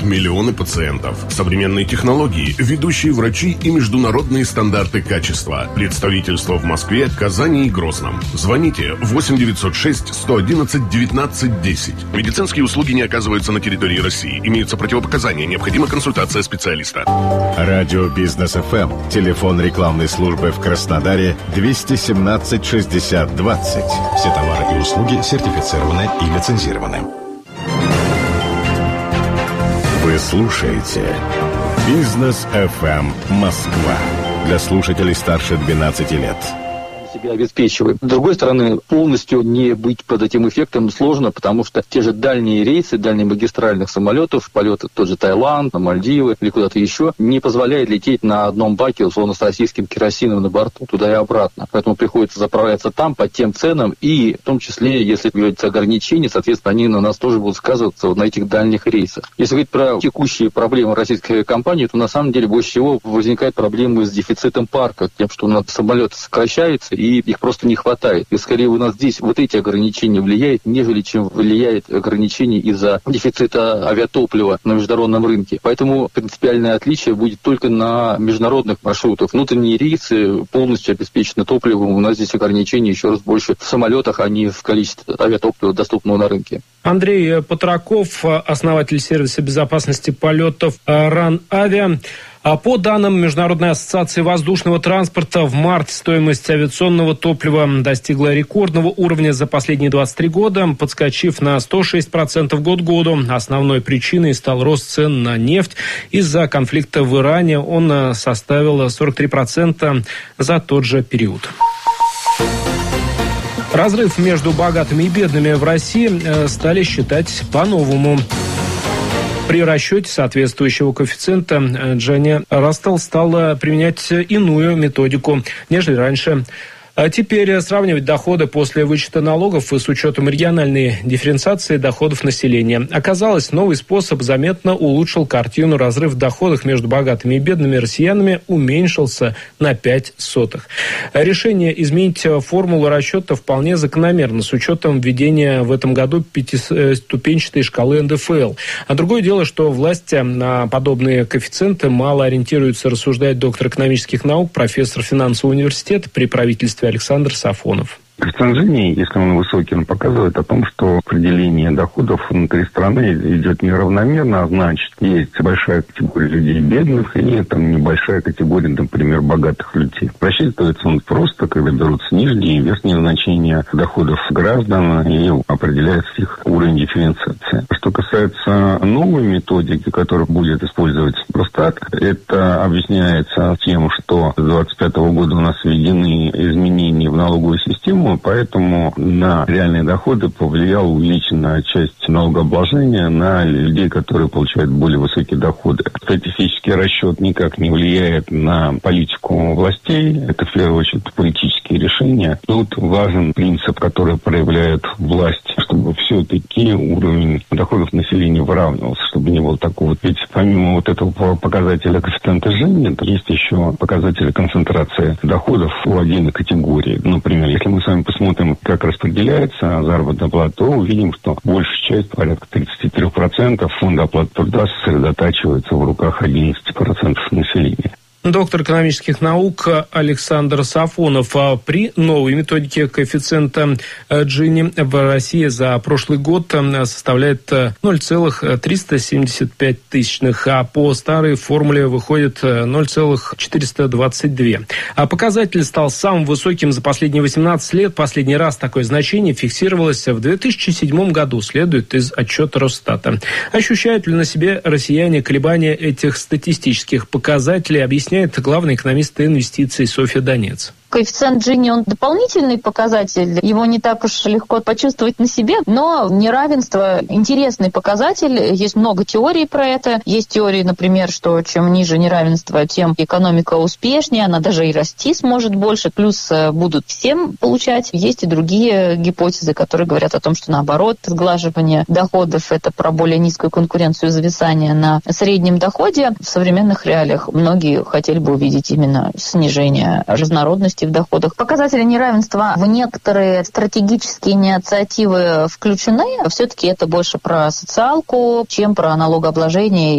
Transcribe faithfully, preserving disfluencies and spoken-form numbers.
Миллионы пациентов, современные технологии, ведущие врачи и международные стандарты качества. Представительство в Москве, Казани и Грозном. Звоните восемь девятьсот шесть сто одиннадцать девятнадцать десять. Медицинские услуги не оказываются на территории России. Имеются противопоказания. Необходима консультация специалиста. Радио Бизнес эф эм. Телефон рекламной службы в Краснодаре двести семнадцать шестьдесят двадцать. Все товары и услуги сертифицированы и лицензированы. Вы слушаете Бизнес эф эм Москва. Для слушателей старше двенадцати лет. Себя обеспечиваем. С другой стороны, полностью не быть под этим эффектом сложно, потому что те же дальние рейсы, дальние магистральных самолетов, полеты в тот же Таиланд, на Мальдивы или куда-то еще, не позволяет лететь на одном баке, условно, с российским керосином на борту, туда и обратно. Поэтому приходится заправляться там по тем ценам, и в том числе, если появятся ограничения, соответственно, они на нас тоже будут сказываться вот на этих дальних рейсах. Если говорить про текущие проблемы российской авиакомпании, то на самом деле больше всего возникают проблемы с дефицитом парка, тем, что у нас самолеты сокращаются, и их просто не хватает. И скорее у нас здесь вот эти ограничения влияют, нежели чем влияет ограничение из-за дефицита авиатоплива на международном рынке. Поэтому принципиальное отличие будет только на международных маршрутах. Внутренние рейсы полностью обеспечены топливом. У нас здесь ограничения еще раз больше в самолетах, а не в количестве авиатоплива, доступного на рынке. Андрей Патраков, основатель сервиса безопасности полетов РАН-Авиа. По данным Международной ассоциации воздушного транспорта, в марте стоимость авиационного топлива достигла рекордного уровня за последние двадцать три года, подскочив на сто шесть процентов год к году. Основной причиной стал рост цен на нефть. Из-за конфликта в Иране он составил сорок три процента за тот же период. Разрыв между богатыми и бедными в России стали считать по-новому. При расчете соответствующего коэффициента Дженни Растел стала применять иную методику, нежели раньше. А теперь сравнивать доходы после вычета налогов и с учетом региональной дифференциации доходов населения. Оказалось, новый способ заметно улучшил картину. Разрыв в доходах между богатыми и бедными россиянами уменьшился на пять сотых. Решение изменить формулу расчета вполне закономерно с учетом введения в этом году пятиступенчатой шкалы эн дэ эф эл. А другое дело, что власти на подобные коэффициенты мало ориентируются, рассуждает доктор экономических наук, профессор финансового университета при правительстве Александр Сафонов. Коэффициент Джинни, если он высокий, он показывает о том, что распределение доходов внутри страны идет неравномерно, а значит, есть большая категория людей бедных и там небольшая категория, например, богатых людей. Рассчитывается он просто, когда берутся нижние и верхние значения доходов граждан и определяется их уровень дифференциации. Что касается новой методики, которая будет использовать Росстат, это объясняется тем, что с двадцать пятого года у нас введены изменения в налоговую систему, поэтому на реальные доходы повлияла увеличенная часть налогообложения на людей, которые получают более высокие доходы. Статистический расчет никак не влияет на политику властей. Это, в первую очередь, политические решения. Тут важен принцип, который проявляет власть, чтобы все-таки уровень доходов населения выравнивался, чтобы не было такого. Ведь помимо вот этого показателя коэффициента Джинни, есть еще показатели концентрации доходов у отдельной категории. Например, если мы с вами посмотрим, как распределяется заработная плата, то увидим, что большая часть, порядка тридцать три процента фонда оплаты труда сосредотачивается в руках одиннадцати процентов населения. Доктор экономических наук Александр Сафонов. При новой методике коэффициента Джинни в России за прошлый год составляет ноль целых триста семьдесят пять тысячных, а по старой формуле выходит ноль целых четыреста двадцать две. А показатель стал самым высоким за последние восемнадцать лет. Последний раз такое значение фиксировалось в две тысячи седьмом году, следует из отчета Росстата. Ощущают ли на себе россияне колебания этих статистических показателей, объясняет главный экономист инвестиций Софья Донец. Коэффициент Джинни, он дополнительный показатель, его не так уж легко почувствовать на себе, но неравенство – интересный показатель, есть много теорий про это. Есть теории, например, что чем ниже неравенство, тем экономика успешнее, она даже и расти сможет больше, плюс будут всем получать. Есть и другие гипотезы, которые говорят о том, что наоборот, сглаживание доходов – это про более низкую конкуренцию и зависание на среднем доходе. В современных реалиях многие хотели бы увидеть именно снижение разнородности неравности в доходах. Показатели неравенства в некоторые стратегические инициативы включены. Все-таки это больше про социалку, чем про налогообложение